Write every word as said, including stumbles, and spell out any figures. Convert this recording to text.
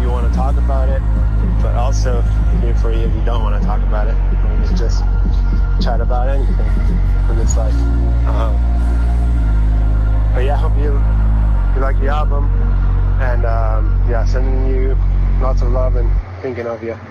you want to talk about it, but also here for you if you don't want to talk about it. You can just chat about anything in this life. Um, but yeah, I hope you, you like the album, and um, yeah, sending you lots of love and thinking of you.